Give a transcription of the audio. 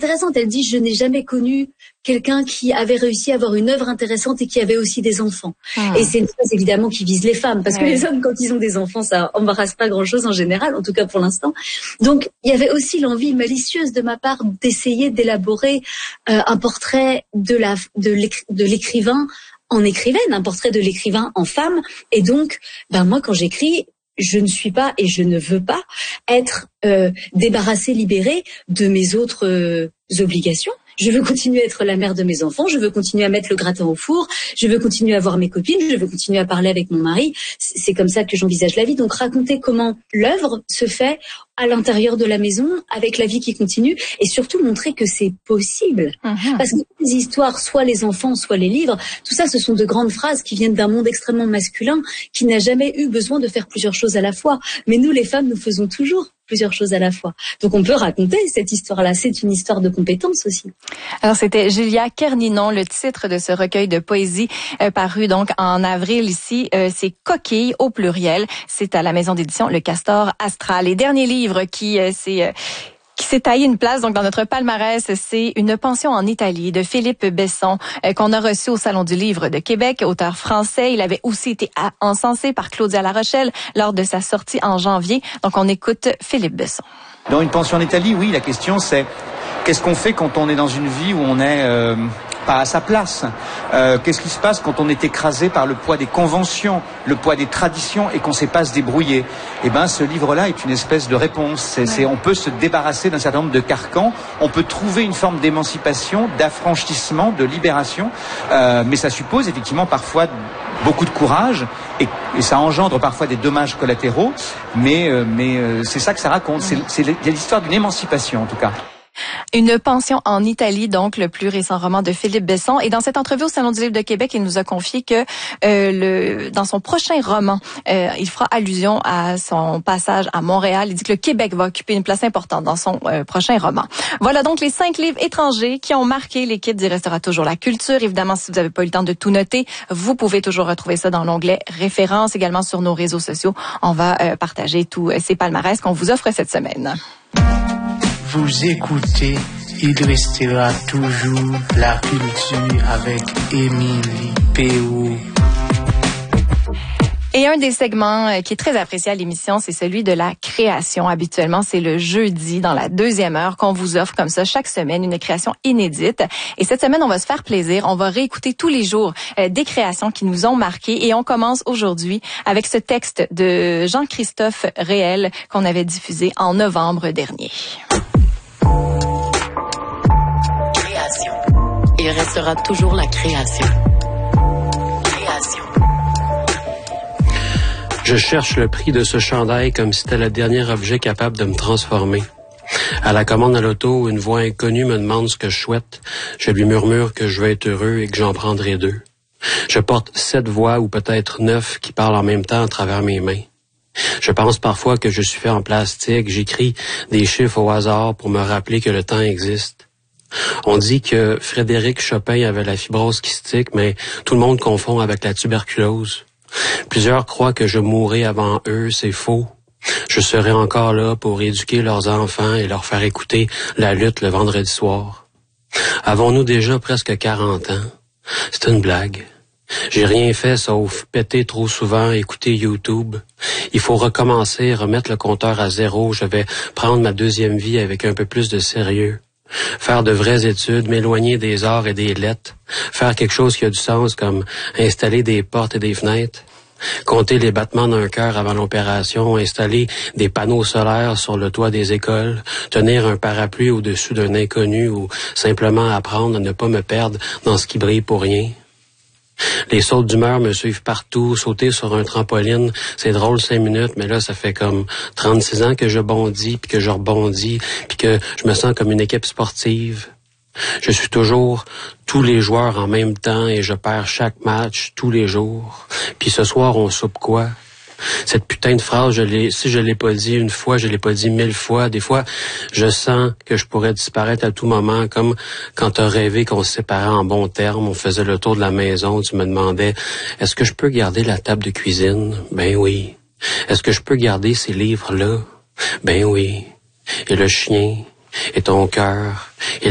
intéressante. Elle dit, je n'ai jamais connu quelqu'un qui avait réussi à avoir une œuvre intéressante et qui avait aussi des enfants. Et c'est une phrase évidemment qui vise les femmes, parce que les hommes, quand ils ont des enfants, ça embarrasse pas grand-chose en général, en tout cas pour l'instant. Donc, il y avait aussi l'envie malicieuse de ma part d'essayer d'élaborer un portrait de l'écrivain en écrivaine, un portrait de l'écrivain en femme. Et donc, moi, quand j'écris, je ne suis pas et je ne veux pas être débarrassée, libérée de mes autres obligations. Je veux continuer à être la mère de mes enfants, je veux continuer à mettre le gratin au four, je veux continuer à voir mes copines, je veux continuer à parler avec mon mari. C'est comme ça que j'envisage la vie. Donc raconter comment l'œuvre se fait à l'intérieur de la maison, avec la vie qui continue, et surtout montrer que c'est possible. Parce que les histoires, soit les enfants, soit les livres, tout ça, ce sont de grandes phrases qui viennent d'un monde extrêmement masculin, qui n'a jamais eu besoin de faire plusieurs choses à la fois. Mais nous, les femmes, nous faisons toujours plusieurs choses à la fois. Donc on peut raconter cette histoire-là. C'est une histoire de compétence aussi. Alors c'était Julia Kerninon, le titre de ce recueil de poésie paru donc en avril ici. C'est Coquille au pluriel. C'est à la maison d'édition Le Castor Astral. Et dernier livre qui s'est taillé une place donc dans notre palmarès, c'est Une pension en Italie de Philippe Besson qu'on a reçu au Salon du Livre de Québec, auteur français. Il avait aussi été encensé par Claudia La Rochelle lors de sa sortie en janvier. Donc on écoute Philippe Besson. Dans Une pension en Italie, oui, la question c'est qu'est-ce qu'on fait quand on est dans une vie où on est pas à sa place? Qu'est-ce qui se passe quand on est écrasé par le poids des conventions, le poids des traditions et qu'on ne sait pas se débrouiller? Eh ben, ce livre-là est une espèce de réponse. On peut se débarrasser d'un certain nombre de carcans, on peut trouver une forme d'émancipation, d'affranchissement, de libération, mais ça suppose effectivement parfois beaucoup de courage et ça engendre parfois des dommages collatéraux, mais c'est ça que ça raconte. C'est l'histoire d'une émancipation en tout cas. Une pension en Italie, donc le plus récent roman de Philippe Besson. Et dans cette entrevue au Salon du Livre de Québec, il nous a confié que dans son prochain roman, il fera allusion à son passage à Montréal. Il dit que le Québec va occuper une place importante dans son prochain roman. Voilà donc les 5 livres étrangers qui ont marqué l'équipe d'Il restera toujours la culture. Évidemment, si vous n'avez pas eu le temps de tout noter, vous pouvez toujours retrouver ça dans l'onglet références, également sur nos réseaux sociaux. On va partager tous ces palmarès qu'on vous offre cette semaine. Vous écoutez Il restera toujours la culture avec Émilie Péou. Et un des segments qui est très apprécié à l'émission, c'est celui de la création. Habituellement, c'est le jeudi, dans la 2e heure, qu'on vous offre comme ça chaque semaine une création inédite. Et cette semaine, on va se faire plaisir. On va réécouter tous les jours des créations qui nous ont marqués. Et on commence aujourd'hui avec ce texte de Jean-Christophe Réel qu'on avait diffusé en novembre dernier. Il restera toujours la création. Je cherche le prix de ce chandail comme si c'était le dernier objet capable de me transformer. À la commande à l'auto, une voix inconnue me demande ce que je souhaite. Je lui murmure que je veux être heureux et que j'en prendrai 2. Je porte 7 voix ou peut-être 9 qui parlent en même temps à travers mes mains. Je pense parfois que je suis fait en plastique. J'écris des chiffres au hasard pour me rappeler que le temps existe. On dit que Frédéric Chopin avait la fibrose kystique, mais tout le monde confond avec la tuberculose. Plusieurs croient que je mourrai avant eux, c'est faux. Je serai encore là pour éduquer leurs enfants et leur faire écouter la lutte le vendredi soir. Avons-nous déjà presque 40 ans? C'est une blague. J'ai rien fait sauf péter trop souvent, écouter YouTube. Il faut recommencer, remettre le compteur à 0. Je vais prendre ma 2e vie avec un peu plus de sérieux. Faire de vraies études, m'éloigner des arts et des lettres, faire quelque chose qui a du sens comme installer des portes et des fenêtres, compter les battements d'un cœur avant l'opération, installer des panneaux solaires sur le toit des écoles, tenir un parapluie au-dessus d'un inconnu ou simplement apprendre à ne pas me perdre dans ce qui brille pour rien. Les sautes d'humeur me suivent partout. Sauter sur un trampoline, c'est drôle 5 minutes, mais là, ça fait comme 36 ans que je bondis, puis que je rebondis, puis que je me sens comme une équipe sportive. Je suis toujours tous les joueurs en même temps et je perds chaque match tous les jours. Puis ce soir, on soupe quoi? Cette putain de phrase, si je l'ai pas dit une fois, je l'ai pas dit 1000 fois. Des fois, je sens que je pourrais disparaître à tout moment, comme quand t'as rêvé qu'on se séparait en bons termes, on faisait le tour de la maison, tu me demandais, est-ce que je peux garder la table de cuisine? Ben oui. Est-ce que je peux garder ces livres-là? Ben oui. Et le chien, et ton cœur, et